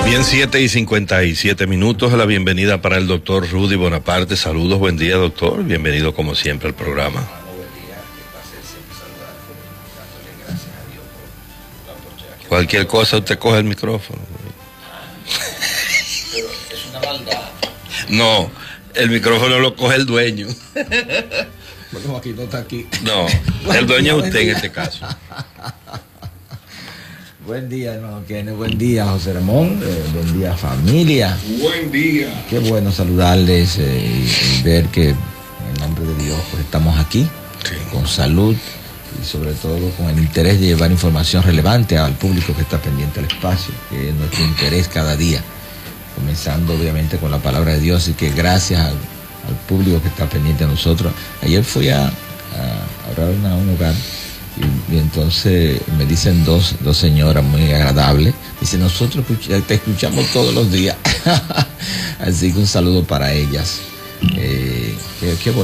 Bien, 7:57, la bienvenida para el doctor Rudy Bonaparte. Saludos, buen día, doctor. Bienvenido como siempre al programa. Cualquier cosa usted coge el micrófono. Es una maldad. No, el micrófono lo coge el dueño. Bueno, aquí no está aquí. No, el dueño es usted en este caso. Buen día, hermano Kenneth. Buen día, José Ramón. Buen día, familia. Buen día. Qué bueno saludarles y ver que en el nombre de Dios pues estamos aquí, Sí. con salud y sobre todo con el interés de llevar información relevante al público que está pendiente del espacio, que es nuestro interés cada día. Comenzando obviamente con la palabra de Dios, y que gracias al público que está pendiente de nosotros. Ayer fui a orar a un hogar y entonces me dicen dos señoras muy agradables, dicen: nosotros te escuchamos todos los días. Así que un saludo para ellas. Qué